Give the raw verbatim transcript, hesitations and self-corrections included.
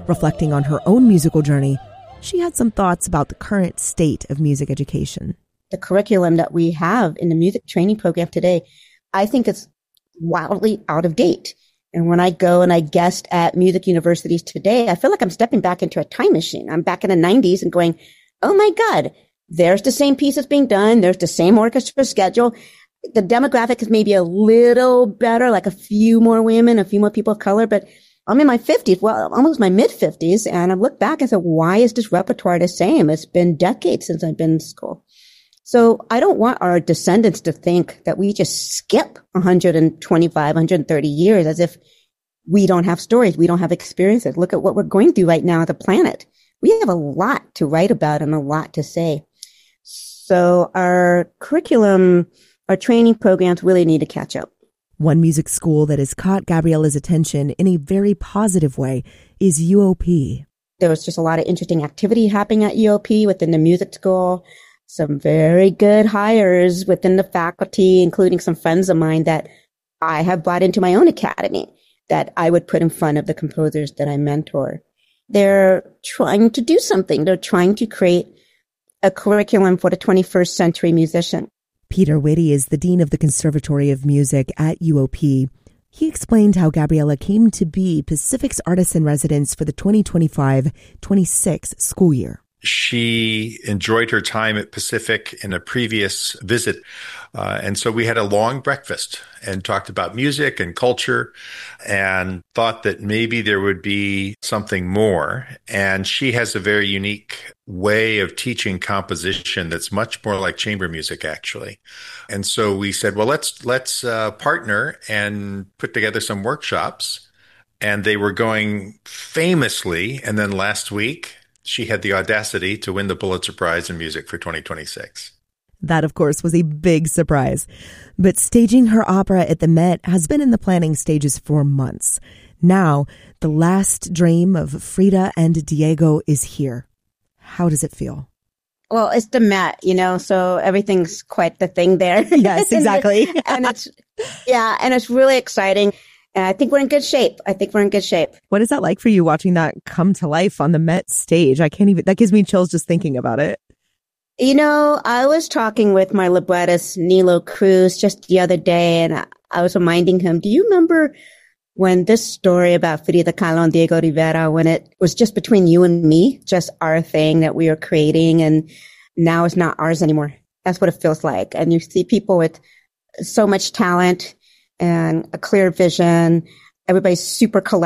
Reflecting on her own musical journey, she had some thoughts about the current state of music education. The curriculum that we have in the music training program today, I think it's wildly out of date. And when I go and I guest at music universities today, I feel like I'm stepping back into a time machine. I'm back in the nineties and going, oh my God, there's the same pieces being done. There's the same orchestra schedule. The demographic is maybe a little better, like a few more women, a few more people of color, but I'm in my fifties, well, almost my mid fifties. And I look back and said, why is this repertoire the same? It's been decades since I've been in school. So I don't want our descendants to think that we just skip one hundred twenty-five, one hundred thirty years as if we don't have stories. We don't have experiences. Look at what we're going through right now as a planet. We have a lot to write about and a lot to say. So our curriculum, our training programs really need to catch up. One music school that has caught Gabriela's attention in a very positive way is U O P. There was just a lot of interesting activity happening at U O P within the music school. Some very good hires within the faculty, including some friends of mine that I have brought into my own academy that I would put in front of the composers that I mentor. They're trying to do something. They're trying to create a curriculum for the twenty-first century musician. Peter Whitty is the Dean of the Conservatory of Music at U O P. He explained how Gabriela came to be Pacific's artist in residence for the twenty twenty-five twenty-six school year. She enjoyed her time at Pacific in a previous visit. Uh, and so we had a long breakfast and talked about music and culture and thought that maybe there would be something more. And she has a very unique way of teaching composition that's much more like chamber music, actually. And so we said, well, let's let's uh, partner and put together some workshops. And they were going famously. And then last week, she had the audacity to win the Pulitzer Prize in Music for twenty twenty-six. That, of course, was a big surprise. But staging her opera at the Met has been in the planning stages for months. Now, the last dream of Frida and Diego is here. How does it feel? Well, it's the Met, you know, so everything's quite the thing there. Yes, exactly. and it's, yeah, and it's really exciting. And I think we're in good shape. I think we're in good shape. What is that like for you watching that come to life on the Met stage? I can't even, that gives me chills just thinking about it. You know, I was talking with my librettist, Nilo Cruz, just the other day, and I, I was reminding him, do you remember when this story about Frida Kahlo and Diego Rivera, when it was just between you and me, just our thing that we were creating, and now it's not ours anymore? That's what it feels like. And you see people with so much talent and a clear vision. Everybody's super collaborative.